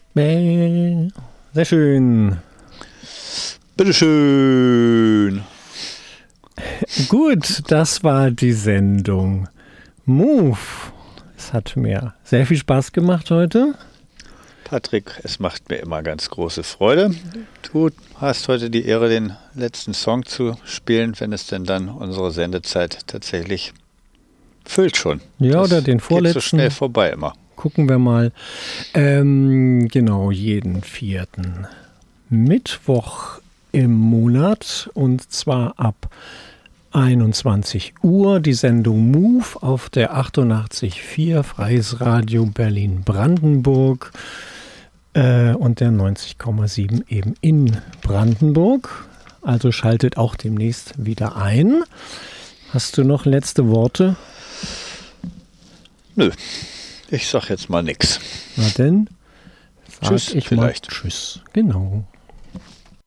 Sehr schön. Bitteschön. Gut, das war die Sendung Move. Es hat mir sehr viel Spaß gemacht heute. Patrick, es macht mir immer ganz große Freude. Du hast heute die Ehre, den letzten Song zu spielen, wenn es denn dann unsere Sendezeit tatsächlich füllt schon. Ja, das oder den vorletzten. Geht so schnell vorbei immer. Gucken wir mal. Genau, jeden 4. Mittwoch im Monat und zwar ab 21 Uhr die Sendung Move auf der 88,4 Freies Radio Berlin-Brandenburg und der 90,7 eben in Brandenburg. Also schaltet auch demnächst wieder ein. Hast du noch letzte Worte? Nö, ich sag jetzt mal nix. Na denn, Tschüss, ich vielleicht. Mal Tschüss, genau.